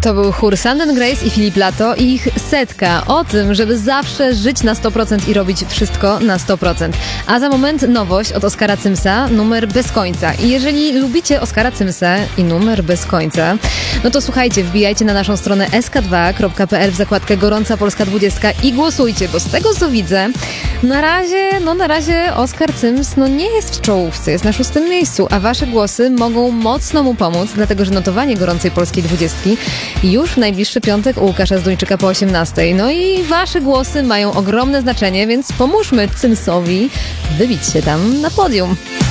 To był chór Sand & Grace i Filip Lato i ich setka o tym, żeby zawsze żyć na 100% i robić wszystko na 100%. A za moment nowość od Oskara Cymsa, numer bez końca. I jeżeli lubicie Oskara Cymsa i numer bez końca, no to słuchajcie, wbijajcie na naszą stronę sk2.pl w zakładkę Gorąca Polska 20 i głosujcie, bo z tego co widzę, na razie Oskar Cyms nie jest w czołówce, jest na 6. miejscu, a wasze głosy mogą mocno mu pomóc, dlatego że notowanie Gorącej Polskiej 20 już w najbliższy piątek u Łukasza Zduńczyka po 18. No i wasze głosy mają ogromne znaczenie, więc pomóżmy Cymsowi wybić się tam na podium.